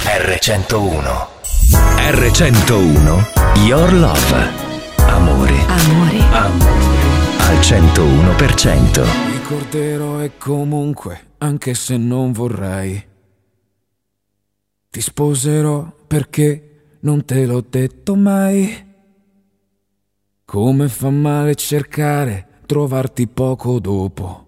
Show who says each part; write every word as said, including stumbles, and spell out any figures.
Speaker 1: erre centouno. erre centouno, Your Love. Amore.
Speaker 2: Amore.
Speaker 1: Amore. Al centouno per cento.
Speaker 3: Ricorderò e comunque, anche se non vorrei, ti sposerò perché non te l'ho detto mai. Come fa male cercare, trovarti poco dopo.